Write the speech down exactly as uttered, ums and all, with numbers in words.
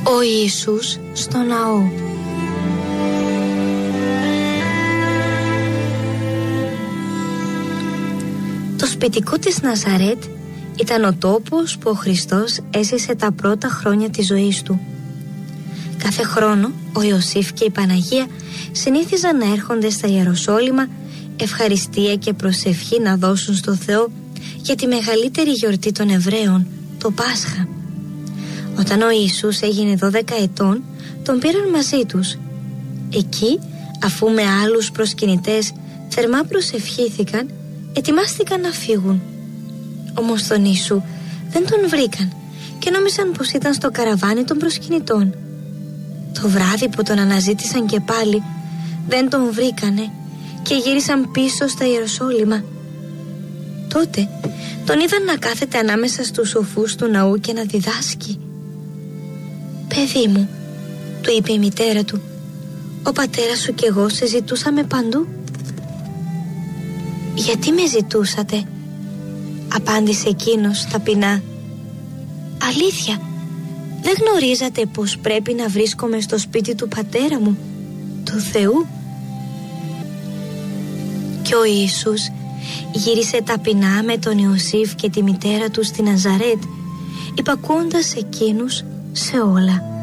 Ο Ιησούς στο ναό. Το σπιτικό της Ναζαρέτ ήταν ο τόπος που ο Χριστός έζησε τα πρώτα χρόνια της ζωής του. Κάθε χρόνο ο Ιωσήφ και η Παναγία συνήθιζαν να έρχονται στα Ιεροσόλυμα ευχαριστία και προσευχή να δώσουν στο Θεό για τη μεγαλύτερη γιορτή των Εβραίων, το Πάσχα. Όταν ο Ιησούς έγινε δώδεκα ετών, τον πήραν μαζί τους. Εκεί, αφού με άλλους προσκυνητές θερμά προσευχήθηκαν, ετοιμάστηκαν να φύγουν. Όμως τον Ιησού δεν τον βρήκαν και νόμισαν πως ήταν στο καραβάνι των προσκυνητών. Το βράδυ που τον αναζήτησαν και πάλι, δεν τον βρήκανε και γύρισαν πίσω στα Ιεροσόλυμα. Τότε τον είδαν να κάθεται ανάμεσα στους σοφούς του ναού και να διδάσκει. «Παιδί μου», του είπε η μητέρα του, «ο πατέρας σου κι εγώ σε ζητούσαμε παντού». «Γιατί με ζητούσατε?» απάντησε εκείνος ταπεινά. «Αλήθεια, δεν γνωρίζατε πως πρέπει να βρίσκομαι στο σπίτι του πατέρα μου, του Θεού?» Και ο Ιησούς γύρισε ταπεινά με τον Ιωσήφ και τη μητέρα του στη Ναζαρέτ, υπακούοντας εκείνους σε όλα.